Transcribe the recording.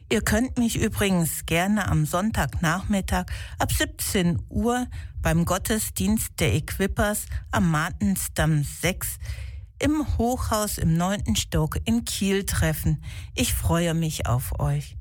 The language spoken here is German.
Ihr könnt mich übrigens gerne am Sonntagnachmittag ab 17 Uhr beim Gottesdienst der Equippers am Martensdamm 6 im Hochhaus im 9. Stock in Kiel treffen. Ich freue mich auf euch.